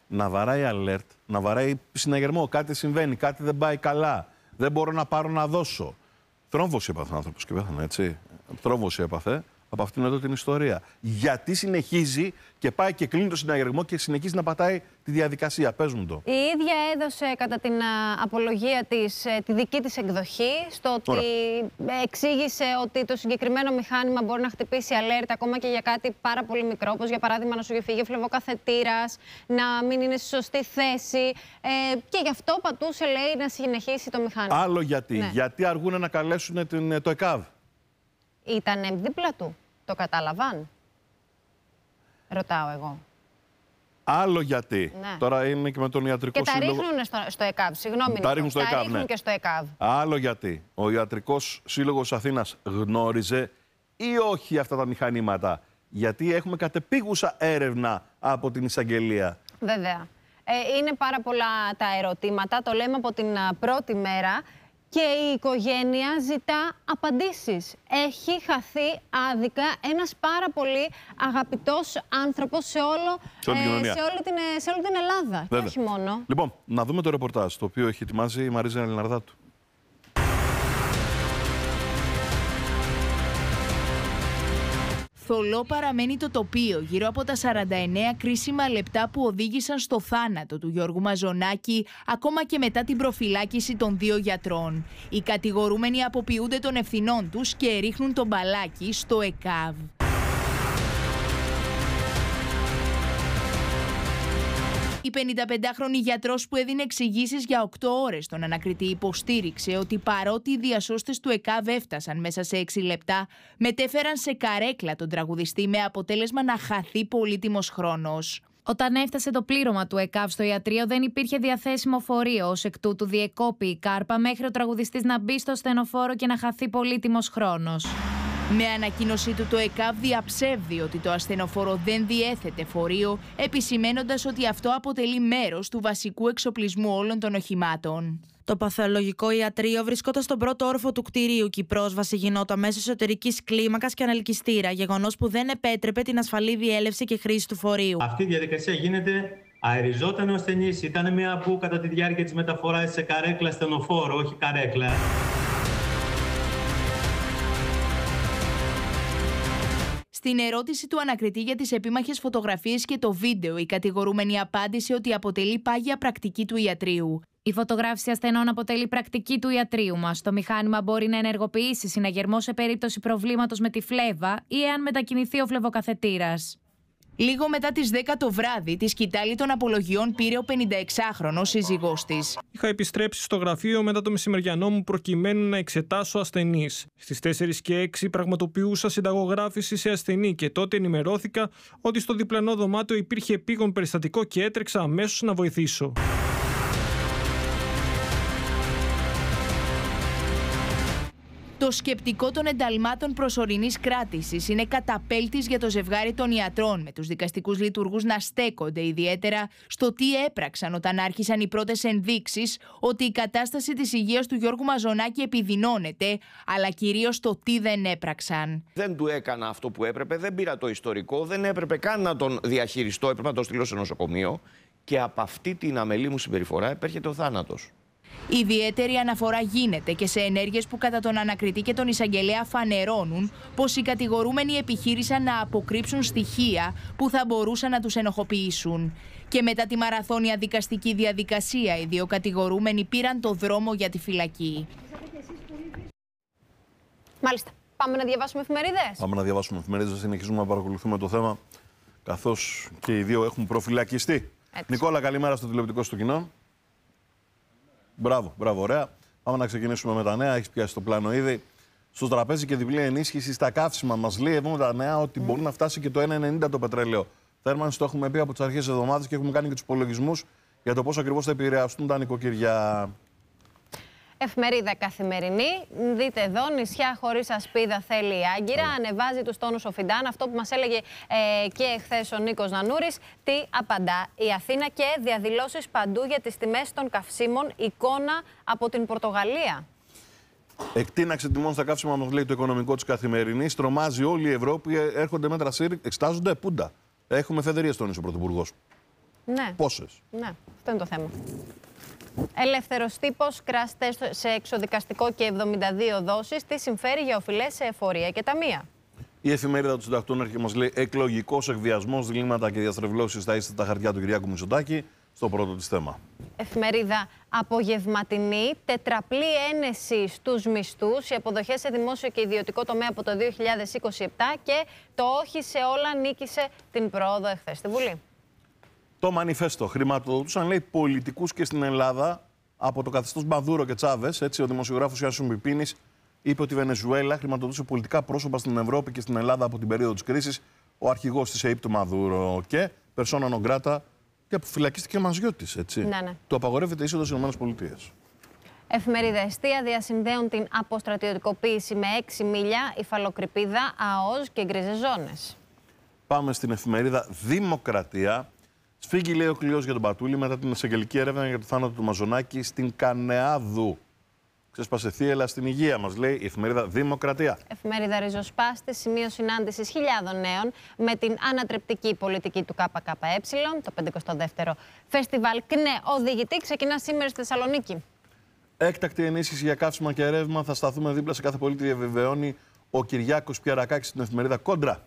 να βαράει alert, να βαράει συναγερμό. Κάτι συμβαίνει, κάτι δεν πάει καλά. Δεν μπορώ να πάρω να δώσω. Θρόμβωση έπαθε ο άνθρωπος και πέθανε, έτσι. Θρόμβωση έπαθε από αυτήν εδώ την ιστορία. Γιατί συνεχίζει και πάει και κλείνει το συναγερμό και συνεχίζει να πατάει τη διαδικασία. Πες μου το. Η ίδια έδωσε κατά την απολογία της τη δική της εκδοχή, στο ότι εξήγησε ότι το συγκεκριμένο μηχάνημα μπορεί να χτυπήσει alert ακόμα και για κάτι πάρα πολύ μικρό, όπως για παράδειγμα να σου φύγει ο φλεβοκαθετήρας, να μην είναι στη σωστή θέση και γι' αυτό πατούσε, λέει, να συνεχίσει το μηχάνημα. Άλλο γιατί. Ναι. Γιατί αργούν να καλέσουν το ΕΚΑΒ. Ήτανε δίπλα του. Το κατάλαβαν. Ρωτάω εγώ. Άλλο γιατί. Ναι. Τώρα είναι και με τον ιατρικό σύλλογο. Και τα ρίχνουν στο ΕΚΑΒ. Συγγνώμη. Τα ρίχνουν στο ΕΚΑΒ, ρίχνουν και στο ΕΚΑΒ. Άλλο γιατί. Ο Ιατρικός Σύλλογος Αθήνας γνώριζε ή όχι αυτά τα μηχανήματα. Γιατί έχουμε κατεπίγουσα έρευνα από την εισαγγελία. Βέβαια. Είναι πάρα πολλά τα ερωτήματα. Το λέμε από την πρώτη μέρα. Και η οικογένεια ζητά απαντήσεις. Έχει χαθεί άδικα ένας πάρα πολύ αγαπητός άνθρωπος σε όλη την Ελλάδα. Και όχι μόνο. Λοιπόν, να δούμε το ρεπορτάζ, το οποίο έχει ετοιμάσει η Μαρίζα Λιναρδάτου. Θολό παραμένει το τοπίο γύρω από τα 49 κρίσιμα λεπτά που οδήγησαν στο θάνατο του Γιώργου Μαζονάκη, ακόμα και μετά την προφυλάκηση των δύο γιατρών. Οι κατηγορούμενοι αποποιούνται των ευθυνών τους και ρίχνουν τον μπαλάκι στο ΕΚΑΒ. Η 55χρονη γιατρός που έδινε εξηγήσεις για 8 ώρες στον ανακριτή υποστήριξε ότι παρότι οι διασώστες του ΕΚΑΒ έφτασαν μέσα σε 6 λεπτά, μετέφεραν σε καρέκλα τον τραγουδιστή με αποτέλεσμα να χαθεί πολύτιμος χρόνος. Όταν έφτασε το πλήρωμα του ΕΚΑΒ στο ιατρείο, δεν υπήρχε διαθέσιμο φορείο. Ως εκ τούτου, διεκόπη η κάρπα μέχρι ο τραγουδιστής να μπει στο στενοφόρο και να χαθεί πολύτιμος χρόνος. Με ανακοίνωσή του, το ΕΚΑΒ διαψεύδει ότι το ασθενοφόρο δεν διέθετε φορείο, επισημένοντας ότι αυτό αποτελεί μέρος του βασικού εξοπλισμού όλων των οχημάτων. Το παθολογικό ιατρείο βρισκόταν στον πρώτο όροφο του κτηρίου και η πρόσβαση γινόταν μέσω εσωτερικής κλίμακας και ανελκυστήρα, γεγονός που δεν επέτρεπε την ασφαλή διέλευση και χρήση του φορείου. Αυτή η διαδικασία γίνεται, αεριζόταν ο ασθενής, ήταν μια που κατά τη διάρκεια της μεταφοράς σε καρέκλα στενοφόρο, όχι καρέκλα. Στην ερώτηση του ανακριτή για τις επίμαχες φωτογραφίες και το βίντεο, η κατηγορούμενη απάντησε ότι αποτελεί πάγια πρακτική του ιατρείου. Η φωτογράφηση ασθενών αποτελεί πρακτική του ιατρείου μας. Το μηχάνημα μπορεί να ενεργοποιήσει συναγερμό σε περίπτωση προβλήματος με τη φλέβα ή εάν μετακινηθεί ο φλεβοκαθετήρας. Λίγο μετά τις 10 το βράδυ, τη σκητάλη των απολογιών πήρε ο 56χρονος σύζυγός της. Είχα επιστρέψει στο γραφείο μετά το μεσημεριανό μου προκειμένου να εξετάσω ασθενείς. Στις 4 και 6 πραγματοποιούσα συνταγογράφηση σε ασθενή και τότε ενημερώθηκα ότι στο διπλανό δωμάτιο υπήρχε επίγον περιστατικό και έτρεξα αμέσως να βοηθήσω. Το σκεπτικό των ενταλμάτων προσωρινής κράτησης είναι καταπέλτης για το ζευγάρι των ιατρών, με τους δικαστικούς λειτουργούς να στέκονται ιδιαίτερα στο τι έπραξαν όταν άρχισαν οι πρώτες ενδείξεις ότι η κατάσταση της υγείας του Γιώργου Μαζονάκη επιδεινώνεται, αλλά κυρίως το τι δεν έπραξαν. Δεν του έκανα αυτό που έπρεπε, δεν πήρα το ιστορικό, δεν έπρεπε καν να τον διαχειριστώ, έπρεπε να τον στείλω σε νοσοκομείο και από αυτή την αμελή μου συμπεριφορά επέρχεται ο θάνατος. Ιδιαίτερη αναφορά γίνεται και σε ενέργειες που κατά τον ανακριτή και τον εισαγγελέα φανερώνουν πως οι κατηγορούμενοι επιχείρησαν να αποκρύψουν στοιχεία που θα μπορούσαν να τους ενοχοποιήσουν. Και μετά τη μαραθώνια δικαστική διαδικασία, οι δύο κατηγορούμενοι πήραν το δρόμο για τη φυλακή. Μάλιστα. Πάμε να διαβάσουμε εφημερίδες. Πάμε να διαβάσουμε εφημερίδες, συνεχίζουμε να παρακολουθούμε το θέμα, καθώς και οι δύο έχουν προφυλακιστεί. Νικόλα, καλημέρα στο τηλεοπτικό στο κοινό. Μπράβο, ωραία. Πάμε να ξεκινήσουμε με τα νέα. Έχεις πιάσει το πλάνο ήδη. Στο τραπέζι και διπλή ενίσχυση στα καύσιμα. Μας λέει εδώ με τα νέα ότι μπορεί να φτάσει και το 1,90 το πετρέλαιο. Θέρμανση το έχουμε πει από τις αρχές της εβδομάδας και έχουμε κάνει και τους υπολογισμούς για το πώς ακριβώς θα επηρεαστούν τα νοικοκυριά. Εφημερίδα Καθημερινή. Δείτε εδώ, νησιά χωρίς ασπίδα θέλει η Άγκυρα. Ανεβάζει τους τόνους ο Φιντάν. Αυτό που μας έλεγε και εχθές ο Νίκος Νανούρης. Τι απαντά η Αθήνα και διαδηλώσεις παντού για τις τιμές των καυσίμων. Εικόνα από την Πορτογαλία. Εκτείναξη τιμών στα καύσιμα, μας λέει το οικονομικό της Καθημερινής. Τρομάζει όλη η Ευρώπη. Έρχονται μέτρα ΣΥΡ, εξετάζονται πούντα. Έχουμε φεδερίες, τόνισε ο Πρωθυπουργός. Ναι. Πόσες? Ναι, αυτό είναι το θέμα. Ελεύθερος τύπος, crash test σε εξοδικαστικό και 72 δόσεις. Τι συμφέρει για οφειλές σε εφορία και ταμεία. Η εφημερίδα του Συντακτών έρχεται και μας λέει: εκλογικός εκβιασμός, διλήμματα και διαστρεβλώσεις στα ίστατα χαρτιά του Κυριάκου Μητσοτάκη, στο πρώτο της θέμα. Εφημερίδα απογευματινή, τετραπλή ένεση στους μισθούς, οι αποδοχές σε δημόσιο και ιδιωτικό τομέα από το 2027 και το όχι σε όλα νίκησε την πρόοδο εχθές στη Βουλή. Το μανιφέστο χρηματοδοτούσαν, λέει, πολιτικούς και στην Ελλάδα από το καθεστώς Μαδούρο και Τσάβες. Έτσι, ο δημοσιογράφος Ιάσον Πιπίνης είπε ότι η Βενεζουέλα χρηματοδοτούσε πολιτικά πρόσωπα στην Ευρώπη και στην Ελλάδα από την περίοδο της κρίσης. Ο αρχηγός της ΑΕΠ του Μαδούρο και persona non grata και αποφυλακίστηκε μαζιό της. Ναι. Του απαγορεύεται είσοδος στις ΗΠΑ. Εφημερίδα Εστία διασυνδέουν την αποστρατιωτικοποίηση με 6 μίλια, υφαλοκρηπίδα, ΑΟΣ και γκρίζες ζώνες. Πάμε στην εφημερίδα Δημοκρατία. Σφίγγει, λέει, ο κλειός για τον Πατούλη μετά την εισαγγελική έρευνα για το θάνατο του Μαζονάκη στην Κανεάδου. Ξέσπασε θύελλα στην υγεία μας, λέει η εφημερίδα Δημοκρατία. Εφημερίδα Ριζοσπάστη, σημείο συνάντησης χιλιάδων νέων με την ανατρεπτική πολιτική του ΚΚΕ. Το 52ο Φεστιβάλ ΚΝΕ Οδηγητή ξεκινά σήμερα στη Θεσσαλονίκη. Έκτακτη ενίσχυση για καύσιμα και ρεύμα. Θα σταθούμε δίπλα σε κάθε πολίτη, διαβεβαιώνει ο Κυριάκος Πιερακάκης στην εφημερίδα Κόντρα.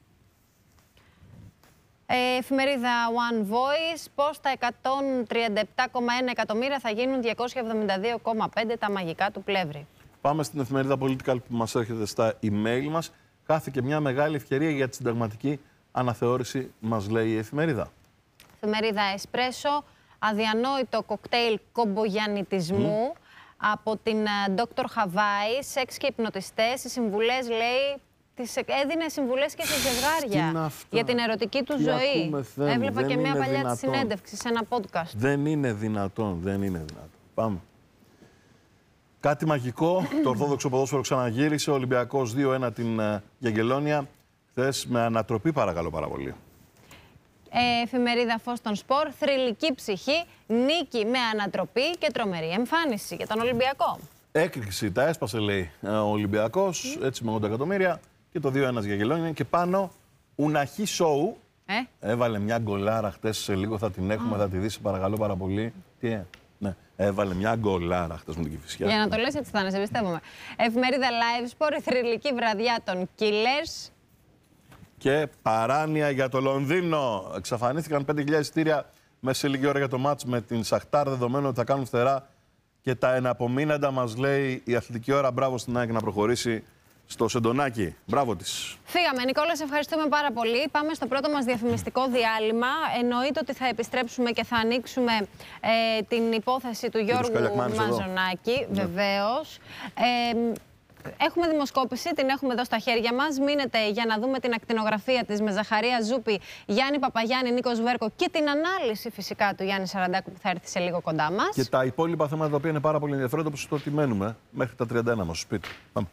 Εφημερίδα One Voice, πώς τα 137,1 εκατομμύρια θα γίνουν 272,5 τα μαγικά του Πλεύρη. Πάμε στην εφημερίδα Political που μας έρχεται στα email μας. Χάθηκε μια μεγάλη ευκαιρία για τη συνταγματική αναθεώρηση, μας λέει η εφημερίδα. Εφημερίδα Espresso, αδιανόητο κοκτέιλ κομπογιαννιτισμού από την Dr. Hawaii, σεξ και υπνοτιστές. Οι συμβουλές, λέει, έδινε συμβουλές και σε ζευγάρια για την ερωτική του ζωή. Έβλεπα και μια παλιά της συνέντευξη σε ένα podcast. Δεν είναι δυνατόν, δεν είναι δυνατόν. Πάμε. Κάτι μαγικό, το ορθόδοξο ποδόσφαιρο ξαναγύρισε, ο Ολυμπιακός 2-1 την Γιαγγελόνια. Χθες με ανατροπή, παρακαλώ πάρα πολύ. Εφημερίδα Φως των Σπορ, θρυλική ψυχή, νίκη με ανατροπή και τρομερή εμφάνιση για τον Ολυμπιακό. Έκρηξη, τα έσπασε, λέει, ο Ολυμπιακός, έτσι με 80 εκατομμύρια και το 2-1 Γιαγγελόνια. Και πάνω, Ουναχή Σόου, έβαλε μια γκολάρα χτες, σε λίγο θα την έχουμε, θα τη δεις, παρακαλώ πάρα πολύ. Τι, ναι, έβαλε μια γκολάρα χτες με την Κηφισιά. Για να το λες έτσι θα είναι, σε πιστεύουμε. Εφημερίδα Live Sport, η θρυλική βραδιά των Killers. Και παράνοια για το Λονδίνο. Εξαφανίστηκαν 5.000 εισιτήρια μέσα σε λίγη ώρα για το μάτς με την Σαχτάρ, δεδομένου ότι θα κάνουν φτερά και τα εναπομείναντα, μας λέει η Αθλητική Ώρα. Μπράβο στην ΑΕΚ να προχωρήσει στο Σεντονάκι. Μπράβο της. Φύγαμε, Νικόλα, σε ευχαριστούμε πάρα πολύ. Πάμε στο πρώτο μας διαφημιστικό διάλειμμα. Εννοείται ότι θα επιστρέψουμε και θα ανοίξουμε την υπόθεση του Γιώργου Μαζονάκη, βεβαίως. Έχουμε δημοσκόπηση, την έχουμε εδώ στα χέρια μας. Μείνετε για να δούμε την ακτινογραφία της με Ζαχαρία Ζούπη, Γιάννη Παπαγιάννη, Νίκος Βέρκο και την ανάλυση φυσικά του Γιάννη Σαραντάκου που θα έρθει σε λίγο κοντά μας. Και τα υπόλοιπα θέματα τα οποία είναι πάρα πολύ ενδιαφέροντα, όπως το ότι μένουμε μέχρι τα 31 μας στο σπίτι. Πάμε.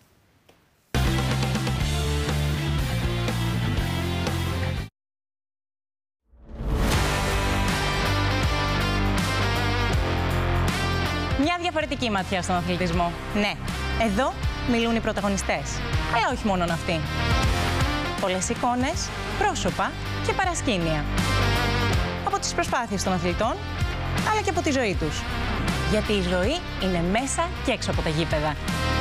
Μια διαφορετική ματιά στον αθλητισμό. Ναι, εδώ μιλούν οι πρωταγωνιστές, αλλά όχι μόνον αυτοί. Πολλές εικόνες, πρόσωπα και παρασκήνια. Από τις προσπάθειες των αθλητών, αλλά και από τη ζωή τους. Γιατί η ζωή είναι μέσα και έξω από τα γήπεδα.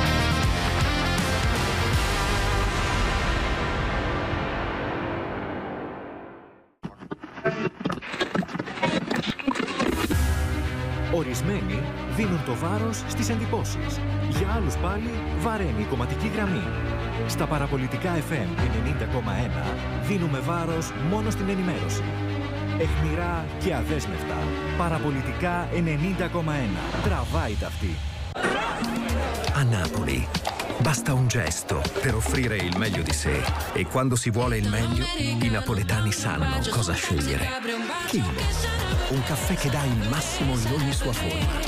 Ορισμένοι δίνουν το βάρος στις εντυπώσεις. Για άλλους πάλι βαραίνει η κομματική γραμμή. Στα παραπολιτικά FM 90,1 δίνουμε βάρος μόνο στην ενημέρωση. Αιχμηρά και αδέσμευτα. Parapolitica 90,1. Travai tafti. A Napoli basta un gesto per offrire il meglio di sé. E quando si vuole il meglio, i napoletani sanno cosa scegliere. Kim, un caffè che dà il massimo in ogni sua forma.